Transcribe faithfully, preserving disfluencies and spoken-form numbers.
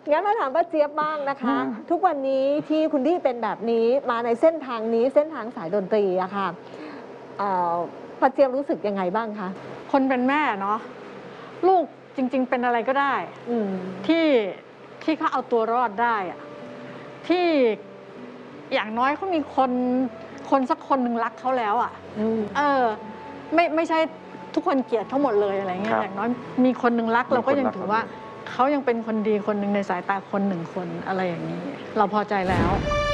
งั้นมาถามป้าเจี๊ยบบ้างนะคะ ทุกวันนี้ที่คุณดี้เป็นแบบนี้มาในเส้นทางนี้เส้นทางสายดนตรีอะค่ะป้าเจี๊ยบรู้สึกยังไงบ้างคะคนเป็นแม่เนาะลูกจริงๆเป็นอะไรก็ได้ที่ที่เขาเอาตัวรอดได้อะที่อย่างน้อยเขามีคนคนสักคนหนึ่งรักเขาแล้วอะเออไม่ไม่ใช่ทุกคนเกลียดทั้งหมดเลยอะไรเงี้ยอย่างน้อยมีคนหนึ่งรักเราก็ยังถือว่าเขายังเป็นคนดีคนหนึ่งในสายตาคนหนึ่งคนอะไรอย่างนี้เราพอใจแล้ว